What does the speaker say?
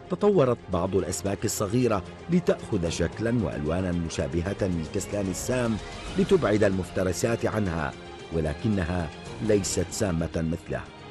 تطورت بعض الأسماك الصغيرة لتأخذ شكلا وألوانا مشابهة للكسلان السام لتبعد المفترسات عنها، ولكنها ليست سامة مثله.